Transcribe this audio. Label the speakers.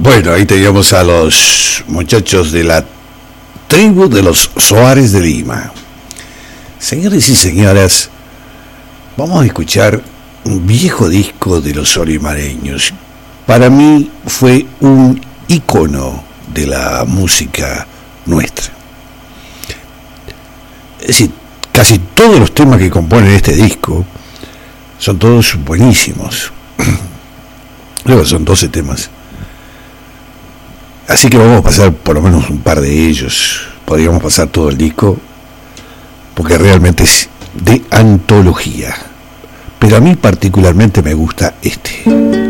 Speaker 1: Bueno, ahí teníamos a los muchachos de la tribu de los Soares de Lima. Señores y señoras, vamos a escuchar un viejo disco de los olimareños. Para mí fue un ícono de la música nuestra. Es decir, casi todos los temas que componen este disco son todos buenísimos. Luego son 12 temas. Así que vamos a pasar por lo menos un par de ellos. Podríamos pasar todo el disco, porque realmente es de antología. Pero a mí particularmente me gusta este.